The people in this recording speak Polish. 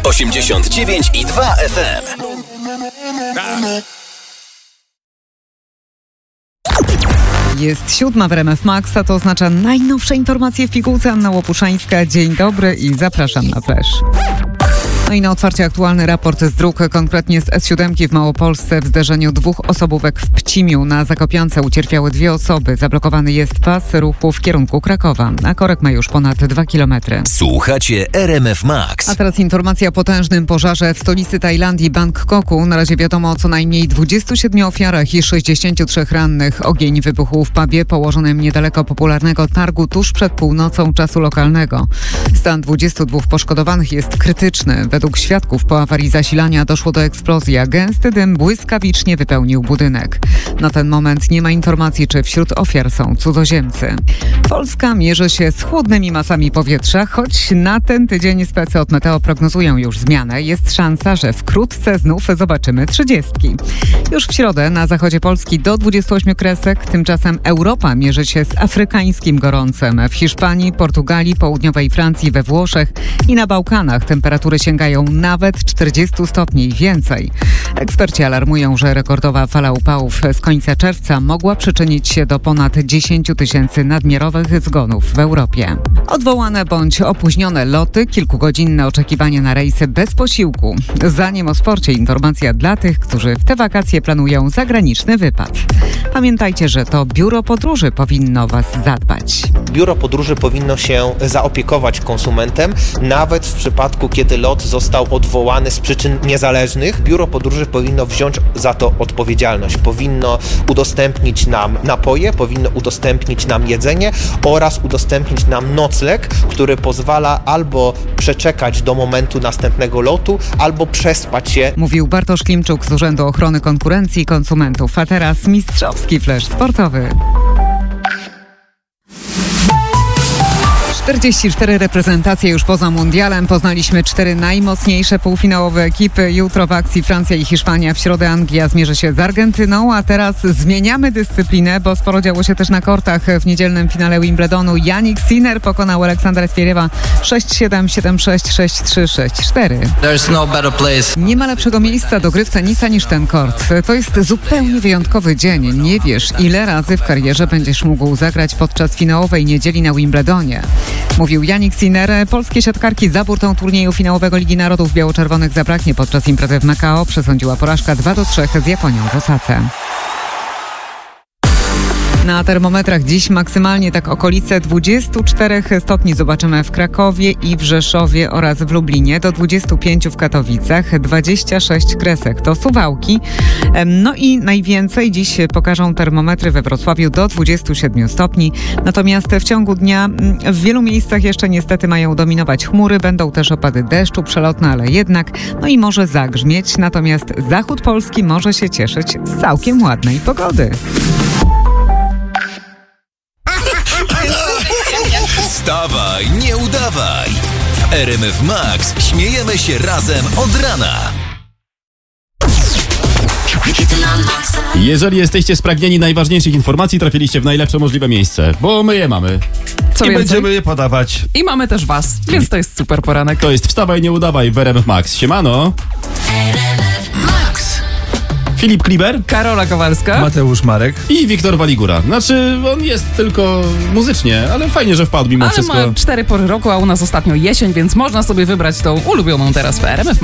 89,2 FM. Jest 7 w RMF Max, a to oznacza najnowsze informacje w pigułce. Anna Łopuszańska. Dzień dobry i zapraszam na Flash. No i na otwarcie aktualny raport z dróg, konkretnie z S7 w Małopolsce. W zderzeniu dwóch osobówek w Pcimiu na Zakopiance ucierpiały 2 osoby. Zablokowany jest pas ruchu w kierunku Krakowa, a korek ma już ponad 2 kilometry. Słuchacie RMF Max. A teraz informacja o potężnym pożarze w stolicy Tajlandii, Bangkoku. Na razie wiadomo o co najmniej 27 ofiarach i 63 rannych. Ogień wybuchł w pubie położonym niedaleko popularnego targu tuż przed północą czasu lokalnego. Stan 22 poszkodowanych jest krytyczny. Według świadków po awarii zasilania doszło do eksplozji, a gęsty dym błyskawicznie wypełnił budynek. Na ten moment nie ma informacji, czy wśród ofiar są cudzoziemcy. Polska mierzy się z chłodnymi masami powietrza, choć na ten tydzień specy od Meteo prognozują już zmianę. Jest szansa, że wkrótce znów zobaczymy 30. Już w środę na zachodzie Polski do 28 kresek. Tymczasem Europa mierzy się z afrykańskim gorącem. W Hiszpanii, Portugalii, południowej Francji, we Włoszech i na Bałkanach temperatury sięgają nawet 40 stopni i więcej. Eksperci alarmują, że rekordowa fala upałów z końca czerwca mogła przyczynić się do ponad 10 tysięcy nadmiarowych zgonów w Europie. Odwołane bądź opóźnione loty, kilkugodzinne oczekiwanie na rejsy bez posiłku. Zanim o sporcie, informacja dla tych, którzy w te wakacje planują zagraniczny wypad. Pamiętajcie, że to biuro podróży powinno Was zadbać. Biuro podróży powinno się zaopiekować konsumentem, nawet w przypadku, kiedy lot został odwołany z przyczyn niezależnych. Biuro podróży powinno wziąć za to odpowiedzialność. Powinno udostępnić nam napoje, powinno udostępnić nam jedzenie oraz udostępnić nam nocleg, który pozwala albo przeczekać do momentu następnego lotu, albo przespać się. Mówił Bartosz Klimczuk z Urzędu Ochrony Konkurencji i Konsumentów. A teraz mistrzowski flash sportowy. 44 reprezentacje już poza mundialem. Poznaliśmy 4 najmocniejsze półfinałowe ekipy. Jutro w akcji Francja i Hiszpania. W środę Anglia zmierzy się z Argentyną, a teraz zmieniamy dyscyplinę, bo sporo działo się też na kortach. W niedzielnym finale Wimbledonu Jannik Sinner pokonał Aleksandra Zverewa 6-7, 7-6, 6-3, 6-4. Nie ma lepszego miejsca do gry w tenisa niż ten kort. To jest zupełnie wyjątkowy dzień. Nie wiesz, ile razy w karierze będziesz mógł zagrać podczas finałowej niedzieli na Wimbledonie. Mówił Jannik Sinner. Polskie siatkarki za burtą turnieju finałowego Ligi Narodów biało-czerwonych zabraknie podczas imprezy w Macao. Przesądziła porażka 2-3 z Japonią w Osace. Na termometrach dziś maksymalnie tak okolice 24 stopni zobaczymy w Krakowie i w Rzeszowie oraz w Lublinie, do 25 w Katowicach, 26 kresek to Suwałki. No i najwięcej dziś pokażą termometry we Wrocławiu do 27 stopni. Natomiast w ciągu dnia w wielu miejscach jeszcze niestety mają dominować chmury, będą też opady deszczu, przelotne, ale jednak, no i może zagrzmieć. Natomiast zachód Polski może się cieszyć z całkiem ładnej pogody. Wstawaj, nie udawaj. W RMF Max śmiejemy się razem od rana. Jeżeli jesteście spragnieni najważniejszych informacji, trafiliście w najlepsze możliwe miejsce, bo my je mamy. Co I więcej? będziemy je podawać. I mamy też was, więc to jest super poranek. To jest Wstawaj, nie udawaj w RMF Max. Siemano. Filip Kliber, Karola Kowalska, Mateusz Marek i Wiktor Waligura. Znaczy, on jest tylko muzycznie, ale fajnie, że wpadł mimo ale wszystko. ma 4 pory roku, a u nas ostatnio jesień, więc można sobie wybrać tą ulubioną teraz w RMF